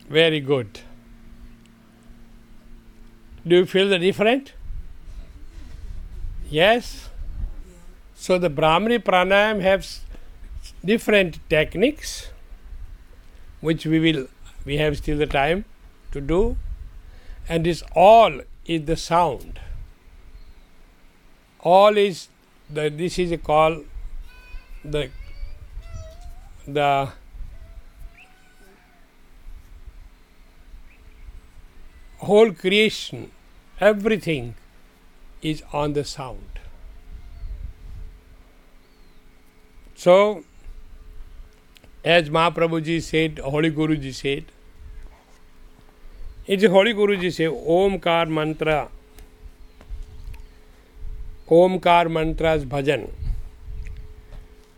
Very good. Do you feel the different? Yes? So the Brahmari Pranayam has different techniques, which we have still the time to do, and all is the sound. All is this is called the whole creation, everything is on the sound. So, as Mahaprabhuji said, Holy Guruji said, it's Holy Guruji say, Omkar mantra's bhajan.